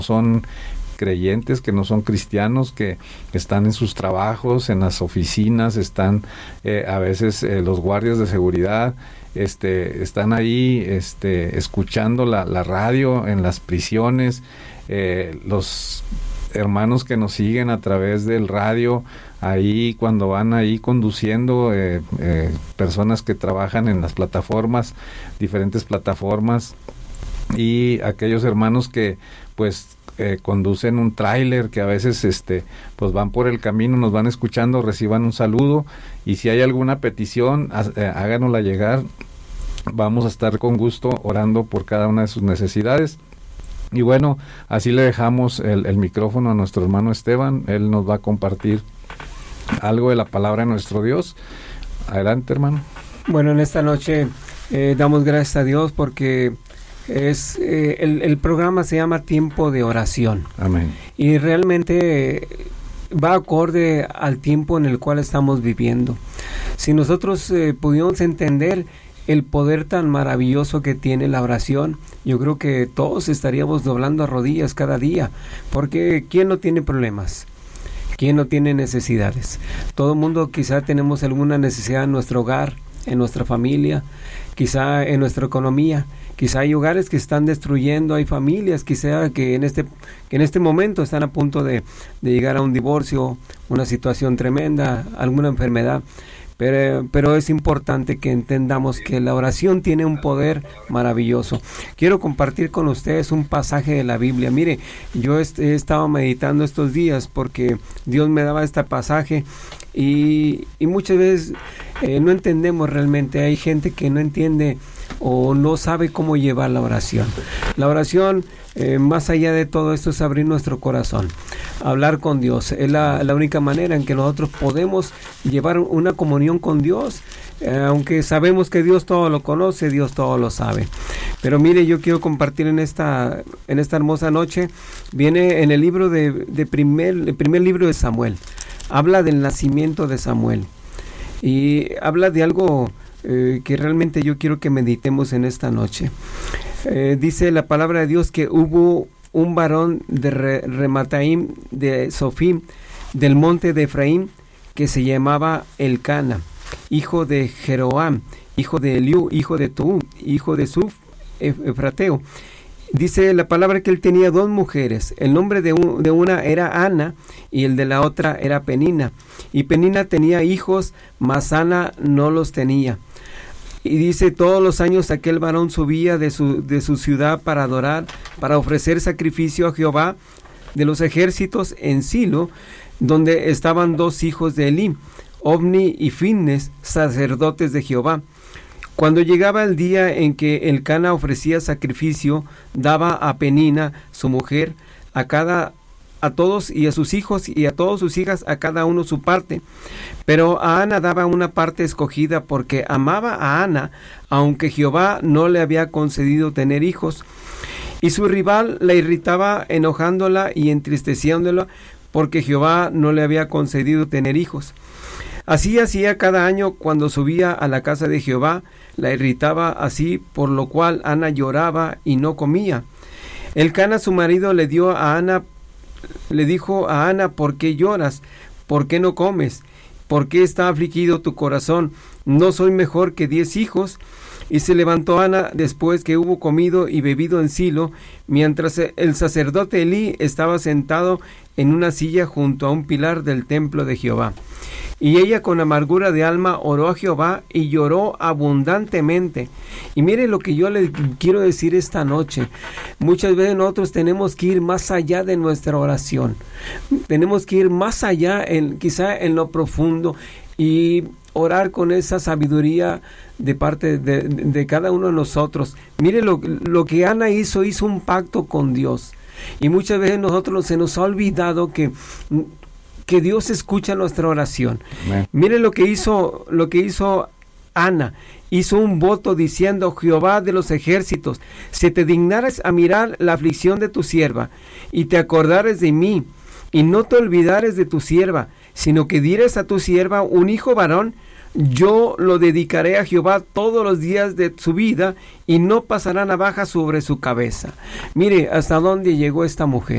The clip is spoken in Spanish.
son creyentes, que no son cristianos, que están en sus trabajos, en las oficinas, están a veces los guardias de seguridad, están ahí escuchando la radio en las prisiones, los hermanos que nos siguen a través del radio, ahí cuando van ahí conduciendo, personas que trabajan en las plataformas, diferentes plataformas, y aquellos hermanos que pues conducen un tráiler, que a veces pues van por el camino, nos van escuchando, reciban un saludo, y si hay alguna petición, háganosla llegar. Vamos a estar con gusto orando por cada una de sus necesidades. Y bueno, así le dejamos el micrófono a nuestro hermano Esteban. Él nos va a compartir algo de la palabra de nuestro Dios. Adelante, hermano. Bueno, en esta noche damos gracias a Dios porque el programa se llama Tiempo de Oración. Amén. Y realmente va acorde al tiempo en el cual estamos viviendo. Si nosotros pudiéramos entender el poder tan maravilloso que tiene la oración, yo creo que todos estaríamos doblando rodillas cada día, porque ¿quién no tiene problemas? ¿Quién no tiene necesidades? Todo el mundo quizá tenemos alguna necesidad en nuestro hogar, en nuestra familia, quizá en nuestra economía. Quizá hay hogares que están destruyendo, hay familias quizá que en este momento están a punto de llegar a un divorcio, una situación tremenda, alguna enfermedad. Pero es importante que entendamos que la oración tiene un poder maravilloso. Quiero compartir con ustedes un pasaje de la Biblia. Mire, yo he estado meditando estos días porque Dios me daba este pasaje y muchas veces no entendemos realmente. Hay gente que no entiende o no sabe cómo llevar la oración. La oración, más allá de todo esto, es abrir nuestro corazón, hablar con Dios. Es la única manera en que nosotros podemos llevar una comunión con Dios, aunque sabemos que Dios todo lo conoce, Dios todo lo sabe. Pero mire, yo quiero compartir en esta hermosa noche, viene en el libro el primer libro de Samuel. Habla del nacimiento de Samuel y habla de algo que realmente yo quiero que meditemos en esta noche. Dice la palabra de Dios que hubo un varón de Remataim de Sofim, del monte de Efraín, que se llamaba Elcana, hijo de Jeroam, hijo de Eliú, hijo de Tú, hijo de Suf, Efrateo. Dice la palabra que él tenía 2 mujeres. El nombre de una era Ana y el de la otra era Penina. Y Penina tenía hijos, mas Ana no los tenía. Y dice, todos los años aquel varón subía de su ciudad para adorar, para ofrecer sacrificio a Jehová de los ejércitos en Silo, donde estaban 2 hijos de Elí, Ofni y Finnes, sacerdotes de Jehová. Cuando llegaba el día en que Elcana ofrecía sacrificio, daba a Penina, su mujer, a todos y a sus hijos y a todas sus hijas, a cada uno su parte. Pero a Ana daba una parte escogida porque amaba a Ana, aunque Jehová no le había concedido tener hijos. Y su rival la irritaba, enojándola y entristeciéndola, porque Jehová no le había concedido tener hijos. Así hacía cada año cuando subía a la casa de Jehová, la irritaba así, por lo cual Ana lloraba y no comía. Elcana, su marido, le dijo a Ana, ¿por qué lloras? ¿Por qué no comes? ¿Por qué está afligido tu corazón? ¿No soy mejor que 10 hijos? Y se levantó Ana después que hubo comido y bebido en Silo, mientras el sacerdote Elí estaba sentado en una silla junto a un pilar del templo de Jehová. Y ella con amargura de alma oró a Jehová y lloró abundantemente. Y mire lo que yo le quiero decir esta noche. Muchas veces nosotros tenemos que ir más allá de nuestra oración. Tenemos que ir más allá, quizá en lo profundo, y orar con esa sabiduría de parte de cada uno de nosotros. Mire lo que Ana hizo un pacto con Dios. Y muchas veces nosotros se nos ha olvidado que Dios escucha nuestra oración. Amén. Mire lo que hizo Ana. Hizo un voto diciendo: Jehová de los ejércitos, si te dignares a mirar la aflicción de tu sierva, y te acordares de mí, y no te olvidares de tu sierva, sino que dieres a tu sierva un hijo varón, yo lo dedicaré a Jehová todos los días de su vida y no pasará navaja sobre su cabeza. Mire hasta dónde llegó esta mujer.